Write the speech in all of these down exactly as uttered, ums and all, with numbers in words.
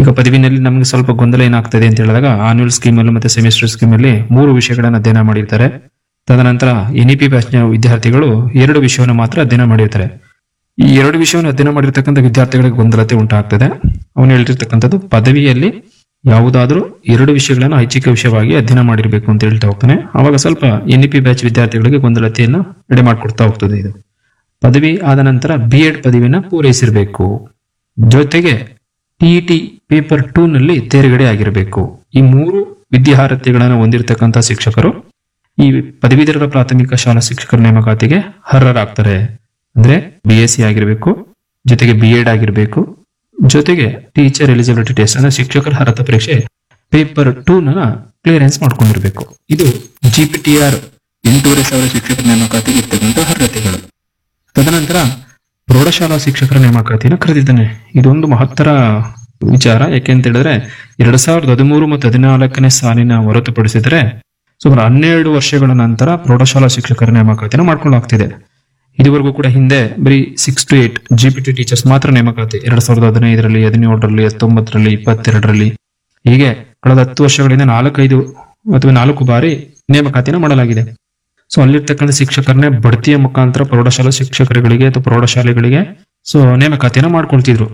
ಈಗ ಪದವಿನಲ್ಲಿ ನಮಗೆ ಸ್ವಲ್ಪ ಗೊಂದಲ ಏನಾಗ್ತದೆ ಅಂತ ಹೇಳಿದಾಗ ಆನ್ಯುವಲ್ ಸ್ಕೀಮ್ ಅಲ್ಲಿ ಮತ್ತೆ ಸೆಮಿಸ್ಟರ್ ಸ್ಕೀಮ್ ಅಲ್ಲಿ ಮೂರು ವಿಷಯಗಳನ್ನ ಅಧ್ಯಯನ ಮಾಡಿರ್ತಾರೆ. ತದನಂತರ ಎನ್ಇಪಿ ಬ್ಯಾಚ್ನ ವಿದ್ಯಾರ್ಥಿಗಳು ಎರಡು ವಿಷಯವನ್ನು ಮಾತ್ರ ಅಧ್ಯಯನ ಮಾಡಿರ್ತಾರೆ. ಈ ಎರಡು ವಿಷಯವನ್ನು ಅಧ್ಯಯನ ಮಾಡಿರ್ತಕ್ಕಂಥ ವಿದ್ಯಾರ್ಥಿಗಳಿಗೆ ಗೊಂದಲತೆ ಉಂಟಾಗ್ತದೆ. ಅವನು ಹೇಳಿರ್ತಕ್ಕಂಥದ್ದು ಪದವಿಯಲ್ಲಿ ಯಾವುದಾದ್ರೂ ಎರಡು ವಿಷಯಗಳನ್ನ ಐಚ್ಛಿಕ ವಿಷಯವಾಗಿ ಅಧ್ಯಯನ ಮಾಡಿರ್ಬೇಕು ಅಂತ ಹೇಳ್ತಾ ಹೋಗ್ತಾನೆ. ಅವಾಗ ಸ್ವಲ್ಪ ಎನ್ಇಪಿ ಬ್ಯಾಚ್ ವಿದ್ಯಾರ್ಥಿಗಳಿಗೆ ಗೊಂದಲತೆಯನ್ನ ಎಡೆ ಮಾಡಿಕೊಡ್ತಾ ಹೋಗ್ತದೆ. ಇದು ಪದವಿ ಆದ ನಂತರ ಬಿ ಎಡ್ ಪದವಿನ ಪೂರೈಸಿರ್ಬೇಕು, ಜೊತೆಗೆ ಟಿಇಟಿ ಪೇಪರ್ ಟೂ ನಲ್ಲಿ ತೇರ್ಗಡೆ ಆಗಿರಬೇಕು. ಈ ಮೂರು ವಿದ್ಯಾರ್ಹತೆಗಳನ್ನು ಹೊಂದಿರತಕ್ಕಂಥ ಶಿಕ್ಷಕರು ಈ ಪದವೀಧರ ಪ್ರಾಥಮಿಕ ಶಾಲಾ ಶಿಕ್ಷಕರ ನೇಮಕಾತಿಗೆ ಅರ್ಹರಾಗ್ತಾರೆ. ಅಂದ್ರೆ ಬಿ ಎಸ್ ಸಿ ಆಗಿರ್ಬೇಕು, ಜೊತೆಗೆ ಬಿ ಎಡ್ ಆಗಿರ್ಬೇಕು, ಜೊತೆಗೆ ಟೀಚರ್ ಎಲಿಜಿಬಿಲಿಟಿ ಟೆಸ್ಟ್ ಅಂದ್ರೆ ಶಿಕ್ಷಕರ ಅರ್ಹತಾ ಪರೀಕ್ಷೆ ಪೇಪರ್ ಟೂ ನ ಕ್ಲಿಯರೆನ್ಸ್ ಮಾಡ್ಕೊಂಡಿರ್ಬೇಕು. ಇದು ಜಿ ಪಿ ಟಿ ಆರ್ ಎಂಟೂವರೆ ಸಾವಿರ ಶಿಕ್ಷಕರ ನೇಮಕಾತಿಗೆ ಇರ್ತಕ್ಕಂಥ ಅರ್ಹತೆಗಳು. ತದನಂತರ ಪ್ರೌಢಶಾಲಾ ಶಿಕ್ಷಕರ ನೇಮಕಾತಿನ ಕರೆದಿದ್ದಾನೆ. ಇದೊಂದು ಮಹತ್ತರ ವಿಚಾರ. ಯಾಕೆಂತ ಹೇಳಿದ್ರೆ ಎರಡ್ ಸಾವಿರದ ಹದಿಮೂರು ಮತ್ತು ಹದಿನಾಲ್ಕನೇ ಸಾಲಿನ ಹೊರತುಪಡಿಸಿದರೆ ಸುಮಾರು ಹನ್ನೆರಡು ವರ್ಷಗಳ ನಂತರ ಪ್ರೌಢಶಾಲಾ ಶಿಕ್ಷಕರ ನೇಮಕಾತಿನ ಮಾಡ್ಕೊಳ್ಳಾಗ್ತಿದೆ. ಇದುವರೆಗೂ ಕೂಡ ಹಿಂದೆ ಬರೀ six to eight G P T teachers ಮಾತ್ರ ನೇಮಕಾತಿ ಎರಡ್ ಸಾವಿರದ ಹದಿನೈದರಲ್ಲಿ, ಹದಿನೇಳರಲ್ಲಿ, ಹತ್ತೊಂಬತ್ತರಲ್ಲಿ, ಇಪ್ಪತ್ತೆರಡರಲ್ಲಿ, ಹೀಗೆ ಕಳೆದ ಹತ್ತು ವರ್ಷಗಳಿಂದ ನಾಲ್ಕೈದು ಅಥವಾ ನಾಲ್ಕು ಬಾರಿ ನೇಮಕಾತಿನ ಮಾಡಲಾಗಿದೆ. ಸೊ ಅಲ್ಲಿರ್ತಕ್ಕಂಥ ಶಿಕ್ಷಕರನ್ನೇ ಬಡ್ತಿಯ ಮುಖಾಂತರ ಪ್ರೌಢಶಾಲಾ ಶಿಕ್ಷಕರುಗಳಿಗೆ ಅಥವಾ ಪ್ರೌಢಶಾಲೆಗಳಿಗೆ ಸೊ ನೇಮಕಾತಿನ ಮಾಡ್ಕೊಳ್ತಿದ್ರು.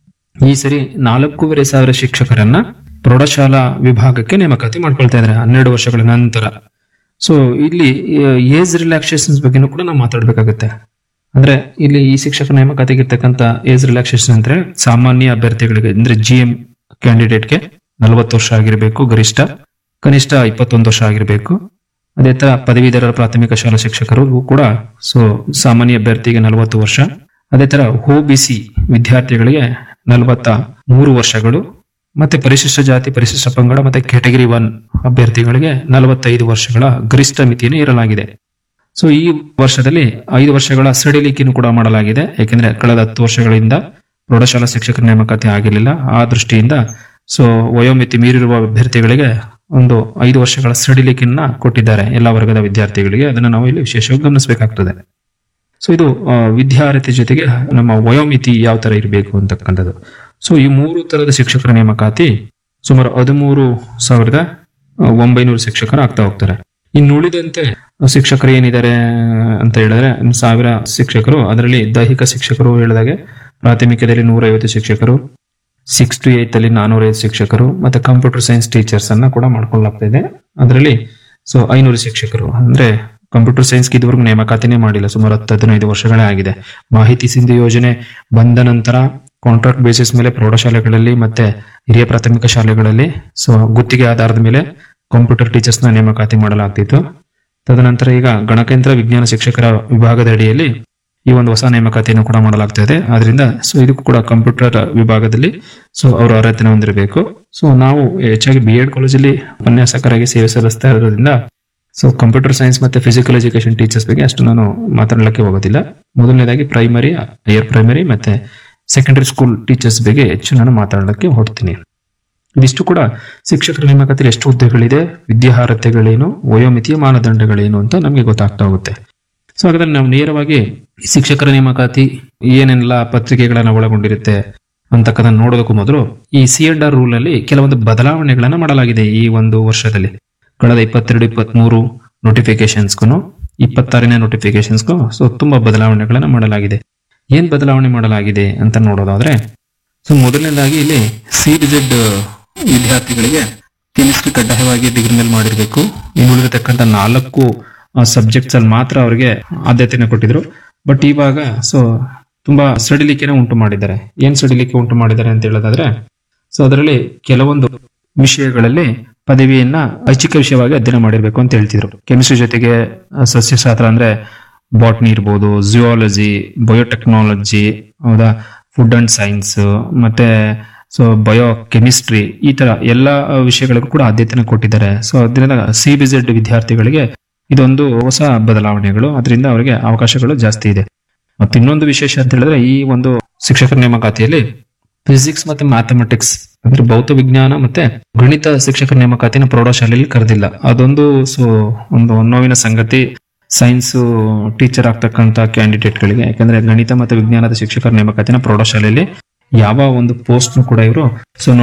ಈ ಸರಿ ನಾಲ್ಕೂವರೆ ಸಾವಿರ ಶಿಕ್ಷಕರನ್ನ ಪ್ರೌಢಶಾಲಾ ವಿಭಾಗಕ್ಕೆ ನೇಮಕಾತಿ ಮಾಡ್ಕೊಳ್ತಾ ಇದ್ದಾರೆ ಹನ್ನೆರಡು ವರ್ಷಗಳ ನಂತರ. ಸೊ ಇಲ್ಲಿ ಏಜ್ ರಿಲ್ಯಾಕ್ಸೇಷನ್ಸ್ ಬಗ್ಗೆನೂ ಕೂಡ ನಾವು ಮಾತಾಡ್ಬೇಕಾಗುತ್ತೆ. ಅಂದ್ರೆ ಇಲ್ಲಿ ಈ ಶಿಕ್ಷಕ ನೇಮಕಾತಿಗೆ ಇರ್ತಕ್ಕಂಥ ಏಜ್ ರಿಲ್ಯಾಕ್ಸೇಷನ್ ಅಂದ್ರೆ ಸಾಮಾನ್ಯ ಅಭ್ಯರ್ಥಿಗಳಿಗೆ ಅಂದ್ರೆ ಜಿ ಎಂ ಕ್ಯಾಂಡಿಡೇಟ್ಗೆ ನಲವತ್ತು ವರ್ಷ ಆಗಿರಬೇಕು ಗರಿಷ್ಠ, ಕನಿಷ್ಠ ಇಪ್ಪತ್ತೊಂದು ವರ್ಷ ಆಗಿರಬೇಕು. ಅದೇ ತರ ಪದವೀಧರ ಪ್ರಾಥಮಿಕ ಶಾಲಾ ಶಿಕ್ಷಕರು ಕೂಡ ಸೊ ಸಾಮಾನ್ಯ ಅಭ್ಯರ್ಥಿಗೆ ನಲವತ್ತು ವರ್ಷ, ಅದೇ ತರ ಒ ಬಿ ಸಿ ವಿದ್ಯಾರ್ಥಿಗಳಿಗೆ ನಲವತ್ತ ಮೂರು ವರ್ಷಗಳು, ಮತ್ತೆ ಪರಿಶಿಷ್ಟ ಜಾತಿ, ಪರಿಶಿಷ್ಟ ಪಂಗಡ ಮತ್ತೆ ಕ್ಯಾಟಗರಿ ಒನ್ ಅಭ್ಯರ್ಥಿಗಳಿಗೆ ನಲವತ್ತೈದು ವರ್ಷಗಳ ಗರಿಷ್ಠ ಮಿತಿಯನ್ನು ಇರಲಾಗಿದೆ. ಸೊ ಈ ವರ್ಷದಲ್ಲಿ ಐದು ವರ್ಷಗಳ ಸಡಿಲಿಕೆಯನ್ನು ಕೂಡ ಮಾಡಲಾಗಿದೆ. ಯಾಕೆಂದ್ರೆ ಕಳೆದ ಹತ್ತು ವರ್ಷಗಳಿಂದ ಪ್ರೌಢಶಾಲಾ ಶಿಕ್ಷಕರ ನೇಮಕಾತಿ ಆಗಿರಲಿಲ್ಲ. ಆ ದೃಷ್ಟಿಯಿಂದ ಸೊ ವಯೋಮಿತಿ ಮೀರಿರುವ ಅಭ್ಯರ್ಥಿಗಳಿಗೆ ಒಂದು ಐದು ವರ್ಷಗಳ ಸಡಿಲಿಕೆಯನ್ನ ಕೊಟ್ಟಿದ್ದಾರೆ ಎಲ್ಲ ವರ್ಗದ ವಿದ್ಯಾರ್ಥಿಗಳಿಗೆ. ಅದನ್ನ ನಾವು ಇಲ್ಲಿ ವಿಶೇಷವಾಗಿ ಗಮನಿಸಬೇಕಾಗ್ತದೆ. ಸೊ ಇದು ವಿದ್ಯಾರ್ಹತೆ ಜೊತೆಗೆ ನಮ್ಮ ವಯೋಮಿತಿ ಯಾವ ತರ ಇರಬೇಕು ಅಂತಕ್ಕಂಥದ್ದು. ಸೊ ಈ ಮೂರು ತರದ ಶಿಕ್ಷಕರ ನೇಮಕಾತಿ ಸುಮಾರು ಹದಿಮೂರು ಸಾವಿರದ ಒಂಬೈನೂರು ಶಿಕ್ಷಕರು ಆಗ್ತಾ ಹೋಗ್ತಾರೆ. ಇನ್ನು ಉಳಿದಂತೆ ಶಿಕ್ಷಕರು ಏನಿದ್ದಾರೆ ಅಂತ ಹೇಳಿದ್ರೆ ಸಾವಿರ ಶಿಕ್ಷಕರು, ಅದರಲ್ಲಿ ದೈಹಿಕ ಶಿಕ್ಷಕರು ಹೇಳಿದಾಗೆ ಪ್ರಾಥಮಿಕದಲ್ಲಿ ನೂರ ಐವತ್ತು ಶಿಕ್ಷಕರು, ಸಿಕ್ಸ್ ಟು ಏಟ್ ಅಲ್ಲಿ ನಾನೂರೈದು ಶಿಕ್ಷಕರು, ಮತ್ತೆ ಕಂಪ್ಯೂಟರ್ ಸೈನ್ಸ್ ಟೀಚರ್ಸ್ ಅನ್ನ ಕೂಡ ಮಾಡ್ಕೊಳ್ಳಾಗ್ತಾ ಇದೆ. ಅದರಲ್ಲಿ ಸೊ ಐನೂರು ಶಿಕ್ಷಕರು. ಅಂದ್ರೆ ಕಂಪ್ಯೂಟರ್ ಸೈನ್ಸ್ ಇದುವರೆಗೂ ನೇಮಕಾತಿನೇ ಮಾಡಿಲ್ಲ, ಸುಮಾರು ಹತ್ತು ಹದಿನೈದು ವರ್ಷಗಳೇ ಆಗಿದೆ. ಮಾಹಿತಿ ಸಿಂಧು ಯೋಜನೆ ಬಂದ ನಂತರ ಕಾಂಟ್ರಾಕ್ಟ್ ಬೇಸಿಸ್ ಮೇಲೆ ಪ್ರೌಢಶಾಲೆಗಳಲ್ಲಿ ಮತ್ತೆ ಹಿರಿಯ ಪ್ರಾಥಮಿಕ ಶಾಲೆಗಳಲ್ಲಿ ಸೊ ಗುತ್ತಿಗೆ ಆಧಾರದ ಮೇಲೆ ಕಂಪ್ಯೂಟರ್ ಟೀಚರ್ಸ್ ನ ನೇಮಕಾತಿ ಮಾಡಲಾಗ್ತಿತ್ತು. ತದನಂತರ ಈಗ ಗಣಕಯಂತ್ರ ವಿಜ್ಞಾನ ಶಿಕ್ಷಕರ ವಿಭಾಗದ ಅಡಿಯಲ್ಲಿ ಈ ಒಂದು ಹೊಸ ನೇಮಕಾತಿಯನ್ನು ಕೂಡ ಮಾಡಲಾಗ್ತಾ ಇದೆ. ಆದ್ರಿಂದ ಸೊ ಇದಕ್ಕೂ ಕೂಡ ಕಂಪ್ಯೂಟರ್ ವಿಭಾಗದಲ್ಲಿ ಸೊ ಅವರು ಅರ್ಹತೆ ಹೊಂದಿರಬೇಕು. ಸೊ ನಾವು ಹೆಚ್ಚಾಗಿ ಬಿ ಎಡ್ ಕಾಲೇಜಲ್ಲಿ ಉಪನ್ಯಾಸಕರಾಗಿ ಸೇವೆ ಸಲ್ಲಿಸ್ತಾ ಇರೋದ್ರಿಂದ ಸೊ ಕಂಪ್ಯೂಟರ್ ಸೈನ್ಸ್ ಮತ್ತೆ ಫಿಸಿಕಲ್ ಎಜುಕೇಶನ್ ಟೀಚರ್ಸ್ ಬಗ್ಗೆ ಅಷ್ಟು ನಾನು ಮಾತಾಡಲಿಕ್ಕೆ ಹೋಗೋದಿಲ್ಲ. ಮೊದಲನೇದಾಗಿ ಪ್ರೈಮರಿ, ಹೈಯರ್ ಪ್ರೈಮರಿ ಮತ್ತೆ ಸೆಕೆಂಡರಿ ಸ್ಕೂಲ್ ಟೀಚರ್ಸ್ ಬಗ್ಗೆ ಹೆಚ್ಚು ನಾನು ಮಾತಾಡಲಿಕ್ಕೆ ಹೊರಡ್ತೀನಿ. ಇದಿಷ್ಟು ಕೂಡ ಶಿಕ್ಷಕರ ನೇಮಕಾತಿಯಲ್ಲಿ ಎಷ್ಟು ಹುದ್ದೆಗಳಿದೆ, ವಿದ್ಯಾರ್ಹತೆಗಳೇನು, ವಯೋಮಿತಿಯ ಮಾನದಂಡಗಳೇನು ಅಂತ ನಮಗೆ ಗೊತ್ತಾಗ್ತಾ ಹೋಗುತ್ತೆ. ಸೊ ಹಾಗಾದ್ರೆ ನಾವು ನೇರವಾಗಿ ಶಿಕ್ಷಕರ ನೇಮಕಾತಿ ಏನೆಲ್ಲ ಪತ್ರಿಕೆಗಳನ್ನ ಒಳಗೊಂಡಿರುತ್ತೆ ಅಂತಕ್ಕದನ್ನ ನೋಡೋದಕ್ಕೂ ಮೊದಲು ಈ ಸಿ ಎಡ್ ಆರ್ ರೂಲ್ ಅಲ್ಲಿ ಕೆಲವೊಂದು ಬದಲಾವಣೆಗಳನ್ನ ಮಾಡಲಾಗಿದೆ. ಈ ಒಂದು ವರ್ಷದಲ್ಲಿ ಕಳೆದ ಇಪ್ಪತ್ತೆರಡು ಇಪ್ಪತ್ತ್ ಮೂರು ನೋಟಿಫಿಕೇಶನ್ಸ್ಗೂ ಇಪ್ಪತ್ತಾರನೇ ನೋಟಿಫಿಕೇಶನ್ಸ್ಗೂ ಸೊ ತುಂಬಾ ಬದಲಾವಣೆಗಳನ್ನ ಮಾಡಲಾಗಿದೆ. ಏನ್ ಬದಲಾವಣೆ ಮಾಡಲಾಗಿದೆ ಅಂತ ನೋಡೋದಾದ್ರೆ ಸೊ ಮೊದಲನೇದಾಗಿ ಇಲ್ಲಿ ಸಿ ರಿಜೆಡ್ ವಿದ್ಯಾರ್ಥಿಗಳಿಗೆ ಕೆಮಿಸ್ಟ್ರಿ ಕಡ್ಡಾಯವಾಗಿ ಡಿಗ್ರಿ ಮೇಲೆ ಮಾಡಿರ್ಬೇಕು. ಇನ್ನು ಉಳಿದಿರತಕ್ಕಂಥ ನಾಲ್ಕು ಸಬ್ಜೆಕ್ಟ್ಸ್ ಅಲ್ಲಿ ಮಾತ್ರ ಅವರಿಗೆ ಆದ್ಯತೆಯನ್ನು ಕೊಟ್ಟಿದ್ರು. ಬಟ್ ಇವಾಗ ಸೊ ತುಂಬಾ ಸಡಿಲಿಕೆನ ಉಂಟು ಮಾಡಿದ್ದಾರೆ. ಏನ್ ಸಡಿಲಿಕೆ ಉಂಟು ಮಾಡಿದ್ದಾರೆ ಅಂತ ಹೇಳೋದಾದ್ರೆ ಸೊ ಅದರಲ್ಲಿ ಕೆಲವೊಂದು ವಿಷಯಗಳಲ್ಲಿ ಪದವಿಯನ್ನ ಐಚ್ಛಿಕ ವಿಷಯವಾಗಿ ಅಧ್ಯಯನ ಮಾಡಿರ್ಬೇಕು ಅಂತ ಹೇಳ್ತಿದ್ರು. ಕೆಮಿಸ್ಟ್ರಿ ಜೊತೆಗೆ ಸಸ್ಯಶಾಸ್ತ್ರ ಅಂದ್ರೆ ಬಾಟ್ನಿ ಇರ್ಬೋದು, ಜಿಯಾಲಜಿ, ಬಯೋಟೆಕ್ನಾಲಜಿ, ಹೌದಾ, ಫುಡ್ ಅಂಡ್ ಸೈನ್ಸ್ ಮತ್ತೆ ಸೊ ಬಯೋ ಕೆಮಿಸ್ಟ್ರಿ, ಈ ತರ ಎಲ್ಲಾ ವಿಷಯಗಳಿಗೂ ಕೂಡ ಆದ್ಯತೆನ ಕೊಟ್ಟಿದ್ದಾರೆ. ಸೊ ಅದರಿಂದ ಸಿ ಬಿ ಜೆಡ್ ವಿದ್ಯಾರ್ಥಿಗಳಿಗೆ ಇದೊಂದು ಹೊಸ ಬದಲಾವಣೆಗಳು, ಅದರಿಂದ ಅವರಿಗೆ ಅವಕಾಶಗಳು ಜಾಸ್ತಿ ಇದೆ. ಮತ್ತೆ ಇನ್ನೊಂದು ವಿಶೇಷ ಅಂತ ಹೇಳಿದ್ರೆ ಈ ಒಂದು ಶಿಕ್ಷಕರ ನೇಮಕಾತಿಯಲ್ಲಿ ಫಿಸಿಕ್ಸ್ ಮತ್ತೆ ಮ್ಯಾಥಮೆಟಿಕ್ಸ್ ಅಂದ್ರೆ ಭೌತ ವಿಜ್ಞಾನ ಮತ್ತೆ ಗಣಿತ ಶಿಕ್ಷಕರ ನೇಮಕಾತಿನ ಪ್ರೌಢಶಾಲೆಯಲ್ಲಿ ಕರೆದಿಲ್ಲ. ಅದೊಂದು ಸೊ ಒಂದು ನೋವಿನ ಸಂಗತಿ ಸೈನ್ಸ್ ಟೀಚರ್ ಆಗ್ತಕ್ಕಂತ ಕ್ಯಾಂಡಿಡೇಟ್ ಗಳಿಗೆ. ಯಾಕಂದ್ರೆ ಗಣಿತ ಮತ್ತು ವಿಜ್ಞಾನದ ಶಿಕ್ಷಕರ ನೇಮಕಾತಿನ ಪ್ರೌಢಶಾಲೆಯಲ್ಲಿ ಯಾವ ಒಂದು ಪೋಸ್ಟ್ ಕೂಡ ಇವರು ಸೊ